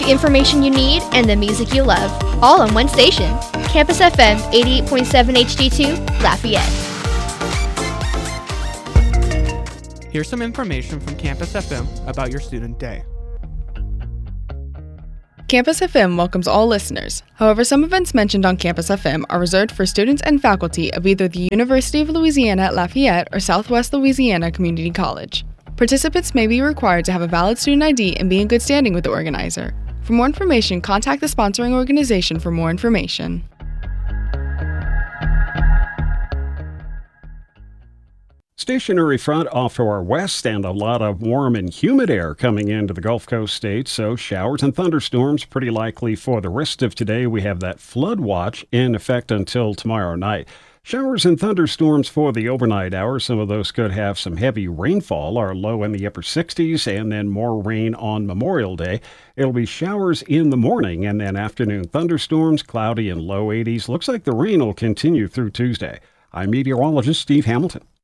the information you need and the music you love, all on one station. Campus FM 88.7 HD2, Lafayette. Here's some information from Campus FM about your student day. Campus FM welcomes all listeners. However, some events mentioned on Campus FM are reserved for students and faculty of either the University of Louisiana at Lafayette or Southwest Louisiana Community College. Participants may be required to have a valid student ID and be in good standing with the organizer. For more information, contact the sponsoring organization for more information. Stationary front off to our west and a lot of warm and humid air coming into the Gulf Coast states, so showers and thunderstorms pretty likely for the rest of today. We have that flood watch in effect until tomorrow night. Showers and thunderstorms for the overnight hours. Some of those could have some heavy rainfall, are low in the upper 60s, and then more rain on Memorial Day. It'll be showers in the morning and then afternoon thunderstorms, cloudy and low 80s. Looks like the rain will continue through Tuesday. I'm meteorologist Steve Hamilton.